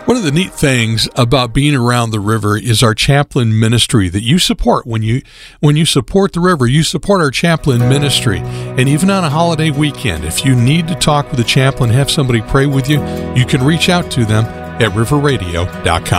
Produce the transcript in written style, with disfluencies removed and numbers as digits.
One of the neat things about being around the river is our chaplain ministry that you support. When you support the river, you support our chaplain ministry. And even on a holiday weekend, if you need to talk with a chaplain, have somebody pray with you, you can reach out to them at riverradio.com.